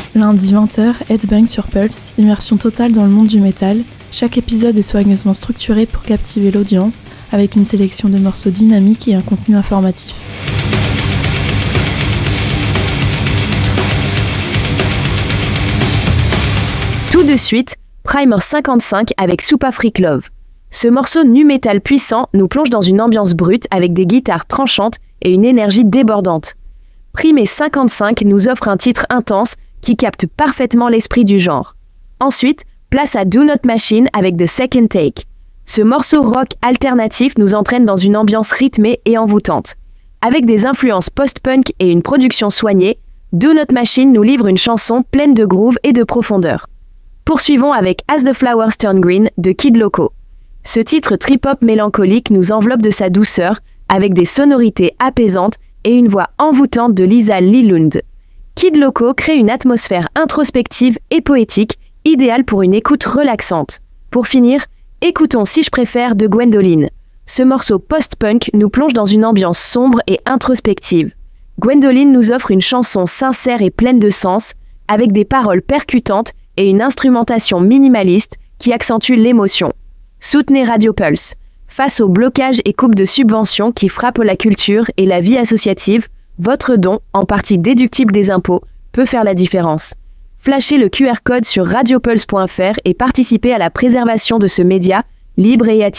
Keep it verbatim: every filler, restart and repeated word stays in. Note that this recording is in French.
Lundi vingt heures, Headbang sur Pulse, immersion totale dans le monde du métal. Chaque épisode est soigneusement structuré pour captiver l'audience, avec une sélection de morceaux dynamiques et un contenu informatif. Tout de suite, Primer cinquante-cinq avec Super Freak Love. Ce morceau nu metal puissant nous plonge dans une ambiance brute avec des guitares tranchantes et une énergie débordante. Primer cinquante-cinq nous offre un titre intense qui capte parfaitement l'esprit du genre. Ensuite, place à Do Not Machine avec The Second Take. Ce morceau rock alternatif nous entraîne dans une ambiance rythmée et envoûtante. Avec des influences post-punk et une production soignée, Do Not Machine nous livre une chanson pleine de groove et de profondeur. Poursuivons avec As the Flowers Turn Green de Kid Loco. Ce titre trip-hop mélancolique nous enveloppe de sa douceur avec des sonorités apaisantes et une voix envoûtante de Lisa Lillund. Kid Loco crée une atmosphère introspective et poétique, idéale pour une écoute relaxante. Pour finir, écoutons Si je préfère de Gwendoline. Ce morceau post-punk nous plonge dans une ambiance sombre et introspective. Gwendoline nous offre une chanson sincère et pleine de sens, avec des paroles percutantes et une instrumentation minimaliste qui accentue l'émotion. Soutenez Radio Pulse. Face aux blocages et coupes de subventions qui frappent la culture et la vie associative, votre don, en partie déductible des impôts, peut faire la différence. Flashez le Q R code sur radiopulse point f r et participez à la préservation de ce média libre et atypique.